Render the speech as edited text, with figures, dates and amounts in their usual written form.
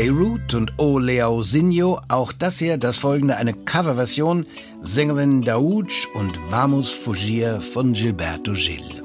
Beirut und O Leozinho, auch das hier, das folgende, eine Coverversion, Sängerin Daoud und Vamos Fugir von Gilberto Gil.